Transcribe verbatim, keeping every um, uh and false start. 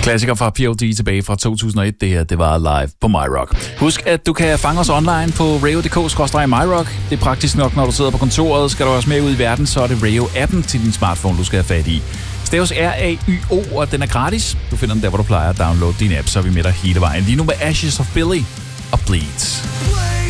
Klassiker fra P O D tilbage fra to tusind og et. Det her, det var live på MyRock. Husk, at du kan fange os online på radio punktum d k skråstreg myrock. Det er praktisk nok, når du sidder på kontoret. Skal du også med ud i verden, så er det Radio-appen til din smartphone, du skal have fat i. Staves R A Y O, og den er gratis. Du finder den der, hvor du plejer at downloade din app, så er vi med dig hele vejen. Lige nu med Ashes of Billy og Bleeds.